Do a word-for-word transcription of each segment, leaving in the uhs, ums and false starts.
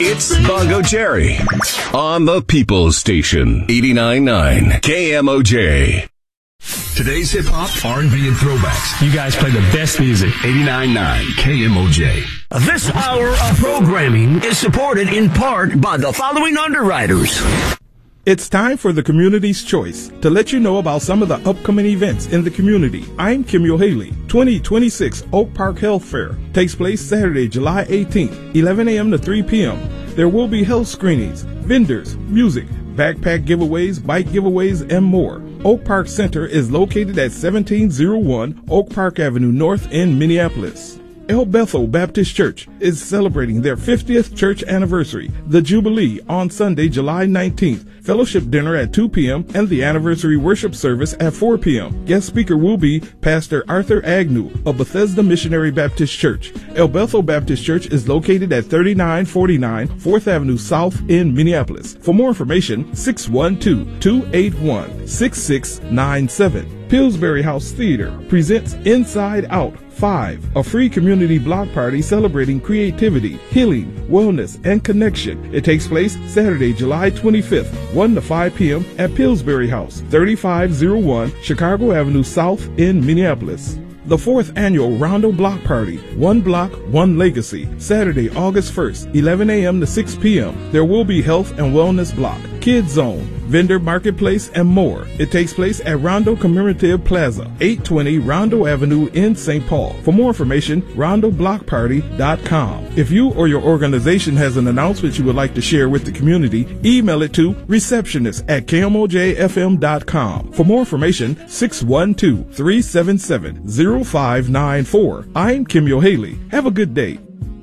It's Bongo Jerry on the People's Station, eighty-nine point nine K M O J. Today's hip-hop, R and B, and throwbacks. You guys play the best music. eighty-nine point nine K M O J. This hour of programming is supported in part by the following underwriters. It's time for the Community's Choice to let you know about some of the upcoming events in the community. I'm Kimyo Haley. twenty twenty-six Oak Park Health Fair takes place Saturday, July eighteenth, eleven a.m. to three p.m. There will be health screenings, vendors, music, backpack giveaways, bike giveaways, and more. Oak Park Center is located at seventeen oh one Oak Park Avenue North in Minneapolis. El Bethel Baptist Church is celebrating their fiftieth church anniversary, the Jubilee, on Sunday, July nineteenth. Fellowship dinner at two p.m. and the anniversary worship service at four p.m. Guest speaker will be Pastor Arthur Agnew of Bethesda Missionary Baptist Church. El Bethel Baptist Church is located at thirty-nine forty-nine fourth Avenue South in Minneapolis. For more information, six one two, two eight one, six six nine seven. Pillsbury House Theater presents Inside Out five, a free community block party celebrating creativity, healing, wellness, and connection. It takes place Saturday, July twenty-fifth, one to five p.m. at Pillsbury House, thirty-five oh one Chicago Avenue South in Minneapolis. The fourth annual Rondo Block Party, One Block, One Legacy, Saturday, August first, eleven a.m. to six p.m. There will be health and wellness block, kids zone, vendor marketplace, and more. It takes place at Rondo Commemorative Plaza, eight twenty Rondo Avenue in Saint Paul. For more information, rondo block party dot com. If you or your organization has an announcement you would like to share with the community, email it to receptionist at k m o j f m dot com. For more information, six one two, three seven seven, zero five nine four. I'm Kimyo Haley. Have a good day.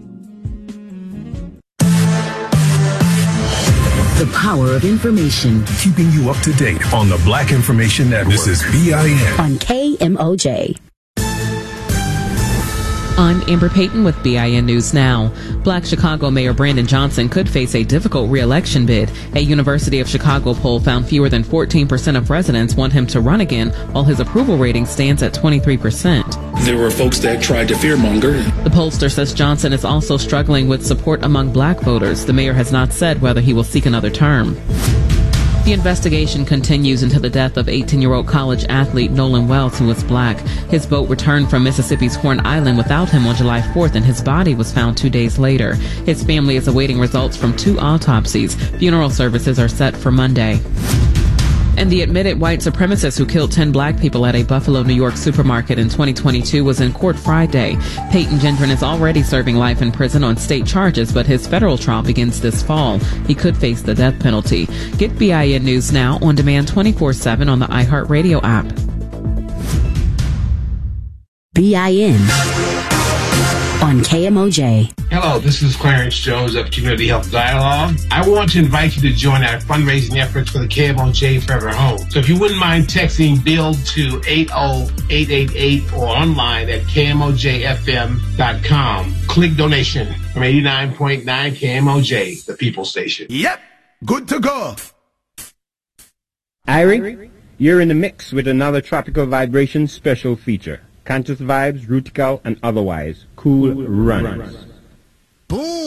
The power of information. Keeping you up to date on the Black Information Network. This is B I N on K M O J. I'm Amber Payton with B I N News Now. Black Chicago Mayor Brandon Johnson could face a difficult re-election bid. A University of Chicago poll found fewer than fourteen percent of residents want him to run again, while his approval rating stands at twenty-three percent. There were folks that tried to fearmonger. The pollster says Johnson is also struggling with support among black voters. The mayor has not said whether he will seek another term. The investigation continues into the death of eighteen-year-old college athlete Nolan Wells, who was black. His boat returned from Mississippi's Horn Island without him on July fourth, and his body was found two days later. His family is awaiting results from two autopsies. Funeral services are set for Monday. And the admitted white supremacist who killed ten black people at a Buffalo, New York supermarket in twenty twenty-two was in court Friday. Peyton Gendron is already serving life in prison on state charges, but his federal trial begins this fall. He could face the death penalty. Get B I N News Now on demand twenty-four seven on the iHeartRadio app. B I N on K M O J. Hello, this is Clarence Jones of Community Health Dialogue. I want to invite you to join our fundraising efforts for the K M O J Forever Home. So if you wouldn't mind texting BUILD to eight oh eight eight eight or online at k m o j f m dot com. Click donation from eighty-nine point nine K M O J, the People Station. Yep, good to go. Irie, you're in the mix with another Tropical Vibrations special feature. Conscious vibes, rutical and otherwise. Cool runs. Boom.